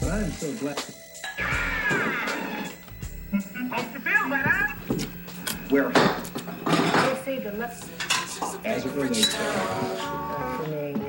But I'm so glad. Hope you feel better. Where? They say the left As it relates. for me.